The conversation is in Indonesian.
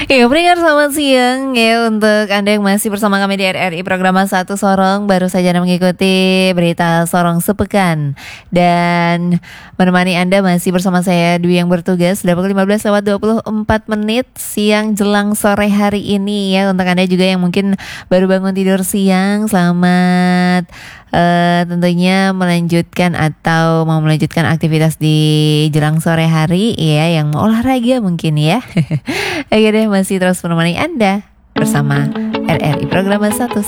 Ya, pendengar selamat siang ya untuk Anda yang masih bersama kami di RRI program Satu Sorong. Baru saja Anda mengikuti berita Sorong sepekan. Dan menemani Anda masih bersama saya Dwi yang bertugas. Sudah pukul 15 lewat 24 menit siang jelang sore hari ini ya. Untuk Anda juga yang mungkin baru bangun tidur siang, selamat tentunya melanjutkan atau mau melanjutkan aktivitas di jelang sore hari ya, yang mau olahraga mungkin ya. Oke deh, masih terus menemani Anda bersama RRI program Satu